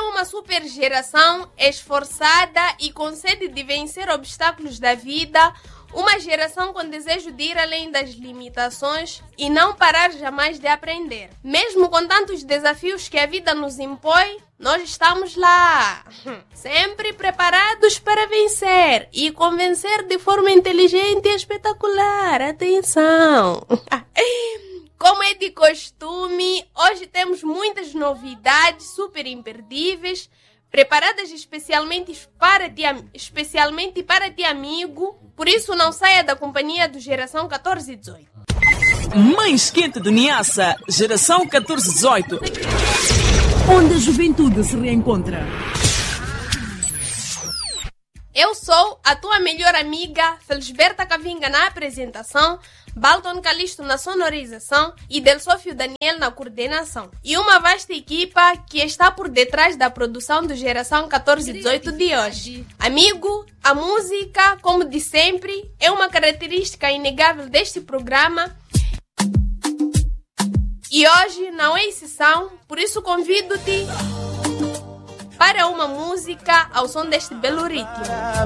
uma super geração esforçada e com sede de vencer obstáculos da vida, uma geração com desejo de ir além das limitações e não parar jamais de aprender. Mesmo com tantos desafios que a vida nos impõe, nós estamos lá, sempre preparados para vencer e convencer de forma inteligente e espetacular. Atenção! Como é de costume, hoje temos muitas novidades super imperdíveis, preparadas especialmente para ti, amigo. Por isso, não saia da companhia do Geração 1418. Mais quente do Niassa, Geração 1418. Onde a juventude se reencontra. Eu sou a tua melhor amiga, Felisberta Cavinga na apresentação, Balton Calisto na sonorização e Del Sófio Daniel na coordenação. E uma vasta equipa que está por detrás da produção do Geração 1418 de hoje. Amigo, a música, como de sempre, é uma característica inegável deste programa. E hoje não é exceção, por isso convido-te para uma música ao som deste belo ritmo.